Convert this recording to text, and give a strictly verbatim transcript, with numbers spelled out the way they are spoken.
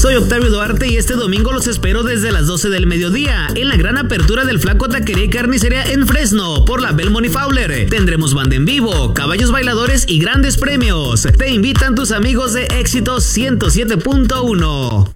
Soy Octavio Duarte y este domingo los espero desde las doce del mediodía en la gran apertura del Flaco Taquería y Carnicería en Fresno por la Belmont y Fowler. Tendremos banda en vivo, caballos bailadores y grandes premios. Te invitan tus amigos de Éxito ciento siete punto uno.